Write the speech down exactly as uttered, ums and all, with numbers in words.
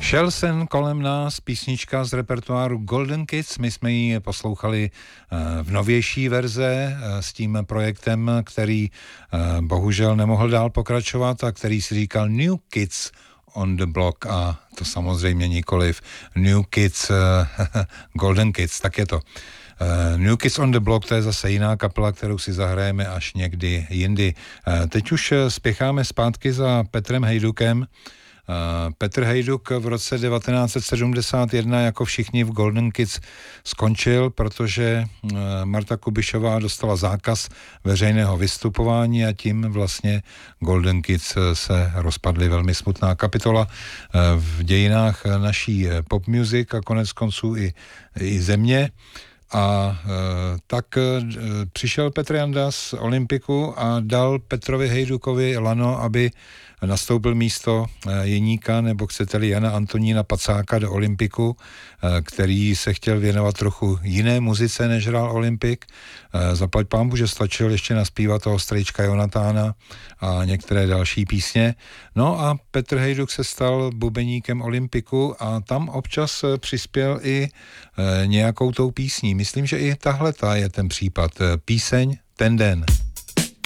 Šel sen kolem nás, písnička z repertoáru Golden Kids, my jsme ji poslouchali v novější verze s tím projektem, který bohužel nemohl dál pokračovat a který si říkal New Kids on the Block, a to samozřejmě nikoliv New Kids, Golden Kids, tak je to. New Kids on the Block, to je zase jiná kapela, kterou si zahrajeme až někdy jindy. Teď už spěcháme zpátky za Petrem Hejdukem. Petr Hejduk v roce devatenáct set sedmdesát jedna jako všichni v Golden Kids skončil, protože Marta Kubišová dostala zákaz veřejného vystupování a tím vlastně Golden Kids se rozpadly. Velmi smutná kapitola v dějinách naší pop music a konec konců i, i země. A e, tak e, přišel Petr Janda z Olympiku a dal Petrovi Hejdukovi lano, aby nastoupil místo e, Jeníka, nebo chcete-li Jana Antonína Pacáka do Olympiku, e, který se chtěl věnovat trochu jiné muzice, než hrál Olympik. E, zaplať pánbu, že stačil ještě naspívat toho Strejčka Jonatána a některé další písně. No a Petr Hejduk se stal bubeníkem Olympiku a tam občas přispěl i e, nějakou tou písní. Myslím, že i tahle je ten případ. Píseň Ten den.